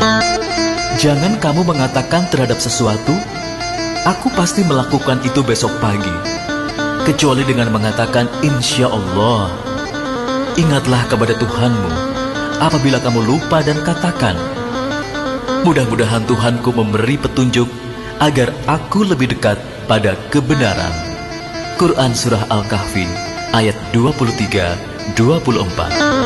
Jangan kamu mengatakan terhadap sesuatu, aku pasti melakukan itu besok pagi, kecuali dengan mengatakan insya Allah. Ingatlah kepada Tuhanmu apabila kamu lupa dan katakan, mudah-mudahan Tuhanku memberi petunjuk agar aku lebih dekat pada kebenaran. Quran Surah Al-Kahfi ayat 23-24.